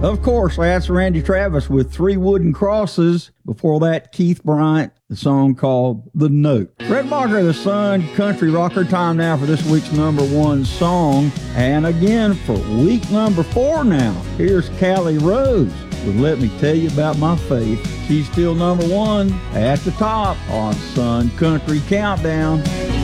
Of course, that's Randy Travis with Three Wooden Crosses. Before that, Keith Bryant, the song called The Note. Red Barker, the Sun Country Rocker. Time now for this week's number one song. And again, for week number 4 now, here's Callie Rose with Let Me Tell You About My Faith. She's still number one at the top on Sun Country Countdown.